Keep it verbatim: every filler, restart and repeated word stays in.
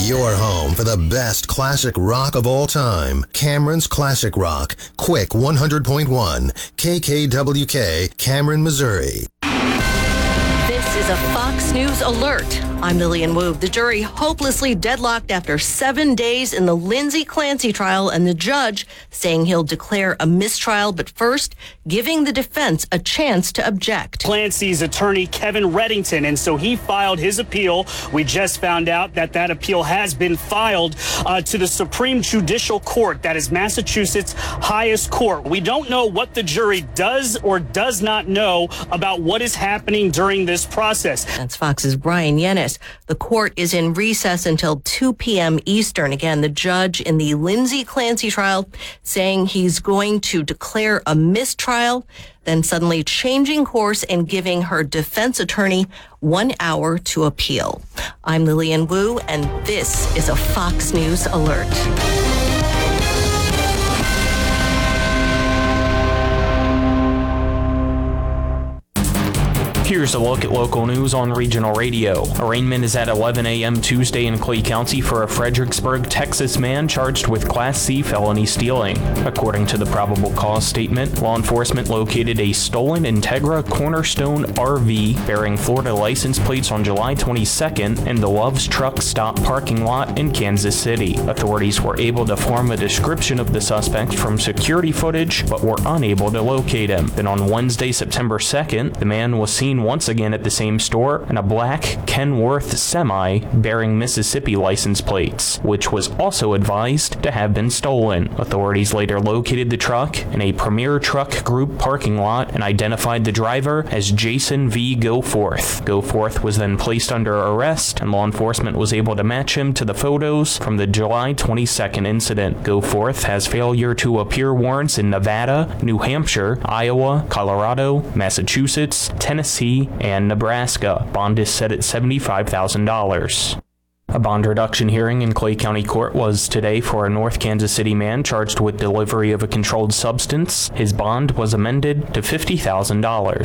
Your home for the best classic rock of all time. Cameron's Classic Rock. Quick one hundred point one. K K W K, Cameron, Missouri. This is a Fox News alert. I'm Lillian Wu. The jury hopelessly deadlocked after seven days in the Lindsay Clancy trial, and the judge saying he'll declare a mistrial, but first giving the defense a chance to object. Clancy's attorney, Kevin Reddington, and so he filed his appeal. We just found out that that appeal has been filed uh, to the Supreme Judicial Court. That is Massachusetts' highest court. We don't know what the jury does or does not know about what is happening during this process. That's Fox's Brian Yennis. The court is in recess until two p.m. Eastern. Again, the judge in the Lindsay Clancy trial saying he's going to declare a mistrial, then suddenly changing course and giving her defense attorney one hour to appeal. I'm Lillian Wu, and this is a Fox News alert. Here's a look at local news on Regional Radio. Arraignment is at eleven a.m. Tuesday in Clay County for a Fredericksburg, Texas man charged with Class C felony stealing. According to the probable cause statement, law enforcement located a stolen Integra Cornerstone R V bearing Florida license plates on July twenty-second in the Love's Truck Stop parking lot in Kansas City. Authorities were able to form a description of the suspect from security footage, but were unable to locate him. Then on Wednesday, September second, the man was seen once again at the same store in a black Kenworth semi bearing Mississippi license plates, which was also advised to have been stolen. Authorities later located the truck in a Premier Truck Group parking lot and identified the driver as Jason V. Goforth. Goforth was then placed under arrest, and law enforcement was able to match him to the photos from the July twenty-second incident. Goforth has failure to appear warrants in Nevada, New Hampshire, Iowa, Colorado, Massachusetts, Tennessee, and Nebraska. Bond is set at seventy-five thousand dollars. A bond reduction hearing in Clay County Court was today for a North Kansas City man charged with delivery of a controlled substance. His bond was amended to fifty thousand dollars.